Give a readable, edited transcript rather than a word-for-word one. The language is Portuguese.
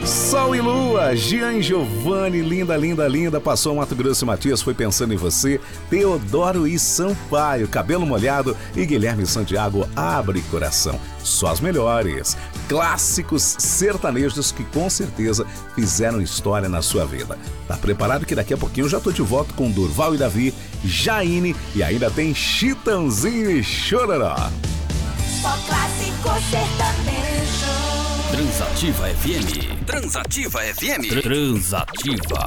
Sol e Lua, Gian Giovanni, linda, linda, linda, passou Mato Grosso e Matias, foi pensando em você. Teodoro e Sampaio, Cabelo Molhado e Guilherme Santiago, Abre Coração. Só as melhores, clássicos sertanejos que com certeza fizeram história na sua vida. Tá preparado que daqui a pouquinho eu já tô de volta com Durval e Davi, Jaine e ainda tem Chitãozinho e Chororó. Só clássico sertanejo. Transativa FM. Transativa FM. Transativa.